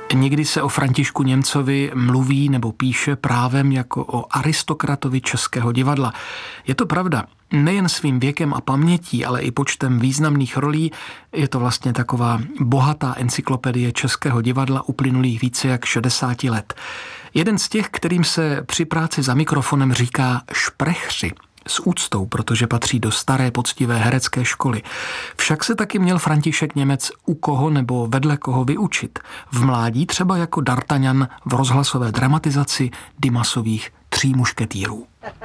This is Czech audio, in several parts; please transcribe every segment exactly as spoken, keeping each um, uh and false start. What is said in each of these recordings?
Někdy se o Františku Němcovi mluví nebo píše právem jako o aristokratovi českého divadla. Je to pravda. Nejen svým věkem a pamětí, ale i počtem významných rolí je to vlastně taková bohatá encyklopedie českého divadla uplynulých více jak šedesáti let. Jeden z těch, kterým se při práci za mikrofonem říká šprechři. S úctou, protože patří do staré poctivé herecké školy. Však se taky měl František Němec u koho nebo vedle koho vyučit. V mládí třeba jako D'Artagnan v rozhlasové dramatizaci Dimasových Tří mušketýrů.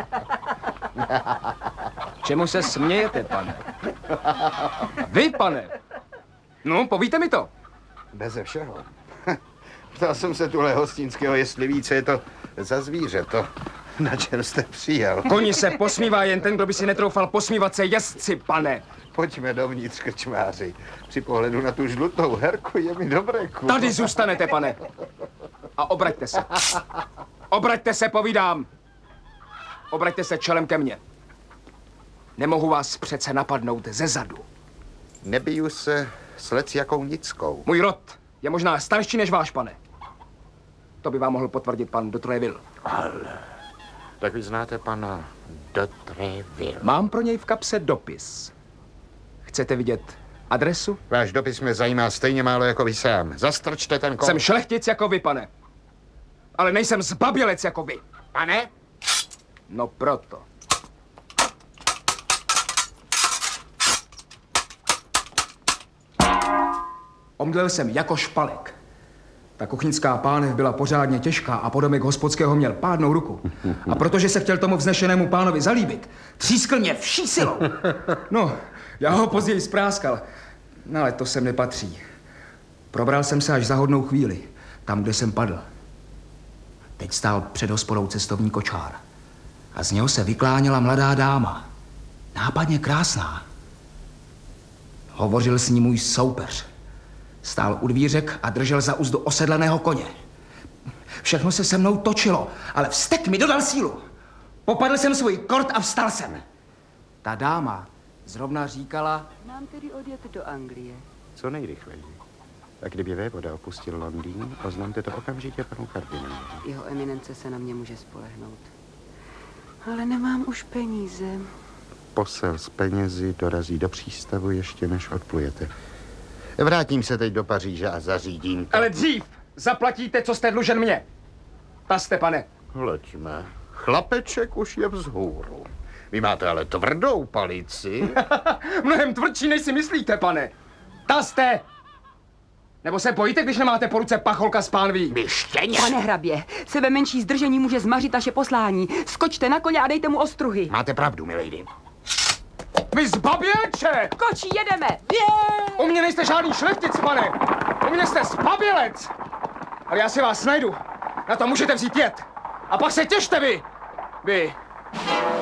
Čemu se smějete, pane? Vy, pane! No, povíte mi to. Beze všeho. Ptal jsem se tuhle hostinského, jestli ví, co je to za zvíře, to, na čem jste přijel. Koni se posmívá jen ten, kdo by si netroufal posmívat se jezdci, pane. Pojďme dovnitř, krčmáři. Při pohledu na tu žlutou herku je mi dobré, kudo. Tady zůstanete, pane. A obraťte se. Obraťte se, povídám. Obraťte se čelem ke mně. Nemohu vás přece napadnout ze zadu. Nebiju se s lecjakou nickou. Můj rod je možná starší než váš, pane. To by vám mohl potvrdit pan de Tréville. Ale, tak vy znáte pana de Tréville. Mám pro něj v kapse dopis. Chcete vidět adresu? Váš dopis mě zajímá stejně málo jako vy sám. Zastrčte ten kol. Jsem šlechtic jako vy, pane. Ale nejsem zbabělec jako vy. Pane? No proto. Omdlel jsem jako špalek. Ta kuchyňská pánev byla pořádně těžká a podomek hospodského měl pádnou ruku. A protože se chtěl tomu vznešenému pánovi zalíbit, třískl mě vší silou. No, já ho později spráskal. No, ale to sem nepatří. Probral jsem se až za hodnou chvíli, tam, kde jsem padl. Teď stál před hospodou cestovní kočár. A z něho se vykláněla mladá dáma. Nápadně krásná. Hovořil s ní můj soupeř. Stál u dvířek a držel za uzdu osedlaného koně. Všechno se se mnou točilo, ale vztek mi dodal sílu. Popadl jsem svůj kort a vstal jsem. Ta dáma zrovna říkala... Mám tedy odjet do Anglie. Co nejrychleji. A kdyby vévoda opustil Londýn, oznamte to okamžitě panu kardinálu. Jeho eminence se na mě může spolehnout. Ale nemám už peníze. Posel s penězi dorazí do přístavu ještě než odplujete. Vrátím se teď do Paříže a zařídím to. Ale dřív zaplatíte, co jste dlužen mě. Paste, pane. Hleďme, chlapeček už je vzhůru. Vy máte ale tvrdou palici. Mnohem tvrdší, než si myslíte, pane. Taste! Nebo se bojíte, když nemáte po ruce pacholka z pánví? Vy štěně! Pane hrabě, sebe menší zdržení může zmařit naše poslání. Skočte na koně a dejte mu ostruhy. Máte pravdu, milady. Vy zbabělče! Kočí, jedeme! U mě nejste žádný šlechtic, pane! U mě jste zbabělec! Ale já si vás najdu. Na to můžete vzít jet. A pak se těšte vy! Vy!